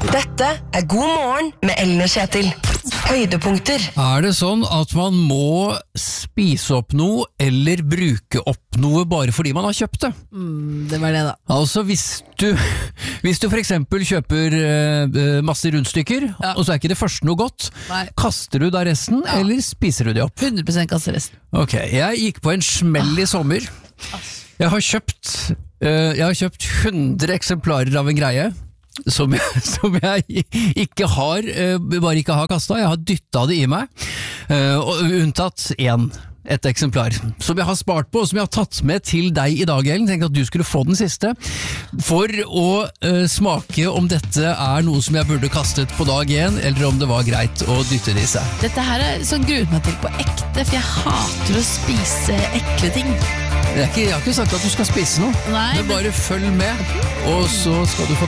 Dette God morgen med Ellen og Kjetil. Høydepunkter. Det sånn at man må spise opp noe eller bruke opp noe bare fordi man har kjøpt det? Det var det da. Altså hvis du for eksempel kjøper masse rundstykker, og så ikke det første noe godt, kaster du da resten, eller spiser du det opp? 100% kaster resten. Ok, jeg gikk på en smell i sommer. Jeg har kjøpt 100 eksemplarer av en greie som jeg ikke har, bare ikke har kastet. Jeg har dyttet det i meg, og unntatt et eksemplar som jeg har spart på, og som jeg har tatt med til deg i dag, Ellen. Tenkte at du skulle få den siste, for å smake om dette noe som jeg burde kastet på dag 1, eller om det var greit å dytte det i seg. Dette her sånn gruet meg til på ekte, for jeg hater å spise ekle ting. Jeg har ikke sagt at du skal spise noe, Nei, men bare følg med, og så skal du få